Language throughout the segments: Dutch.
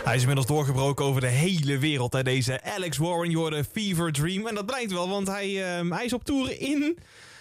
Hij is inmiddels doorgebroken over de hele wereld. Hè? Deze Alex Warren, je hoorde Fever Dream. En dat blijkt wel, want hij is op tour in...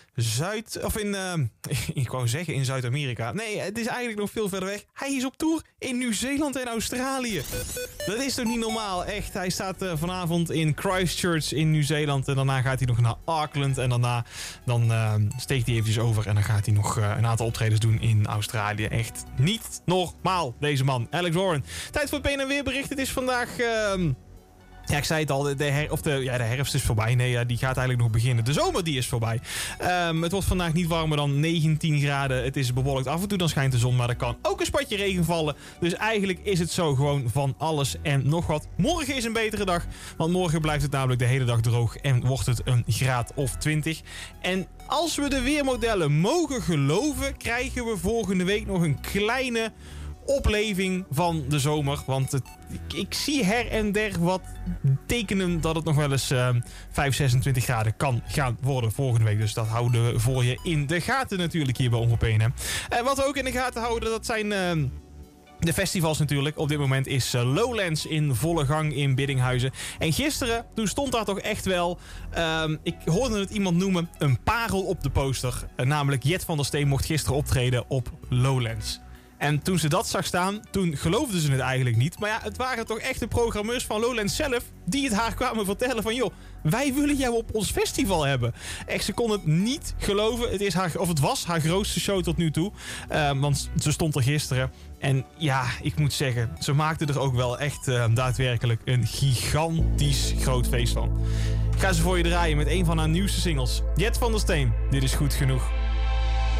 ik wou zeggen in Zuid-Amerika. Nee, het is eigenlijk nog veel verder weg. Hij is op tour in Nieuw-Zeeland en Australië. Dat is toch niet normaal, echt. Hij staat vanavond in Christchurch in Nieuw-Zeeland. En daarna gaat hij nog naar Auckland. En daarna steekt hij eventjes over. En dan gaat hij nog een aantal optredens doen in Australië. Echt niet normaal, deze man. Alex Warren. Tijd voor het PNW-bericht. Het is vandaag... Ja, ik zei het al, de herfst is voorbij. Nee, die gaat eigenlijk nog beginnen. De zomer die is voorbij. Het wordt vandaag niet warmer dan 19 graden. Het is bewolkt af en toe, dan schijnt de zon. Maar er kan ook een spatje regen vallen. Dus eigenlijk is het zo gewoon van alles en nog wat. Morgen is een betere dag. Want morgen blijft het namelijk de hele dag droog. En wordt het een graad of 20. En als we de weermodellen mogen geloven, krijgen we volgende week nog een kleine... opleving van de zomer. Want ik zie her en der wat tekenen dat het nog wel eens 26 graden kan gaan worden volgende week. Dus dat houden we voor je in de gaten natuurlijk hier bij Omroep PNM. En wat we ook in de gaten houden, dat zijn... de festivals natuurlijk. Op dit moment is Lowlands in volle gang in Biddinghuizen. En gisteren, toen stond daar toch echt wel... ik hoorde het iemand noemen, een parel op de poster. Namelijk Jet van der Steen mocht gisteren optreden op Lowlands. En toen ze dat zag staan, toen geloofden ze het eigenlijk niet. Maar ja, het waren toch echt de programmeurs van Lowlands zelf... die het haar kwamen vertellen van... joh, wij willen jou op ons festival hebben. Echt, ze kon het niet geloven. Het was haar grootste show tot nu toe. Want ze stond er gisteren. En ja, ik moet zeggen, ze maakte er ook wel echt daadwerkelijk... een gigantisch groot feest van. Ik ga ze voor je draaien met een van haar nieuwste singles. Jet van der Steen, dit is Goed Genoeg.